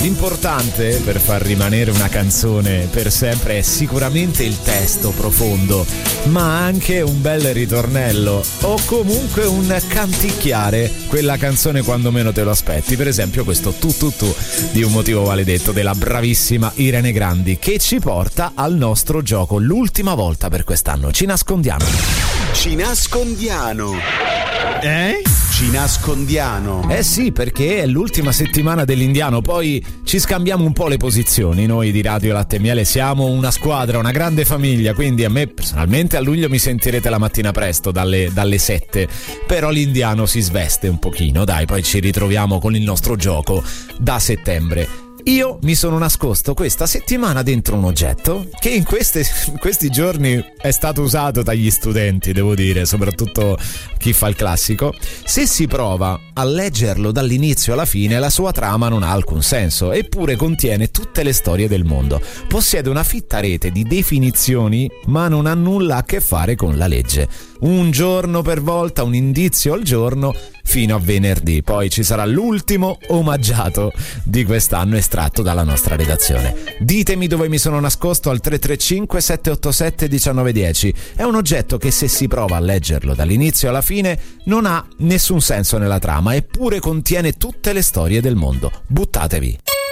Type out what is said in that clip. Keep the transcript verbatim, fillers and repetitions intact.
L'importante per far rimanere una canzone per sempre è sicuramente il testo profondo, ma anche un bel ritornello o comunque un canticchiare quella canzone quando meno te lo aspetti. Per esempio questo Tu Tu Tu di Un motivo maledetto della bravissima Irene Grandi, che ci porta al nostro gioco l'ultima volta per quest'anno. Ci nascondiamo. Ci nascondiamo. Eh? Ci nascondiamo. Eh sì, perché è l'ultima settimana dell'Indiano, poi ci scambiamo un po' le posizioni. Noi di Radio Latte e Miele siamo una squadra, una grande famiglia, quindi a me personalmente a luglio mi sentirete la mattina presto dalle, dalle sette, però l'Indiano si sveste un pochino, dai, poi ci ritroviamo con il nostro gioco da settembre. Io mi sono nascosto questa settimana dentro un oggetto che in, queste, in questi giorni è stato usato dagli studenti, devo dire, soprattutto chi fa il classico. Se si prova a leggerlo dall'inizio alla fine, la sua trama non ha alcun senso, eppure contiene tutte le storie del mondo. Possiede una fitta rete di definizioni, ma non ha nulla a che fare con la legge. Un giorno per volta, un indizio al giorno, fino a venerdì. Poi ci sarà l'ultimo omaggiato di quest'anno estratto dalla nostra redazione. Ditemi dove mi sono nascosto al tre tre cinque sette otto sette uno nove uno zero. È un oggetto che, se si prova a leggerlo dall'inizio alla fine, non ha nessun senso nella trama, eppure contiene tutte le storie del mondo. Buttatevi.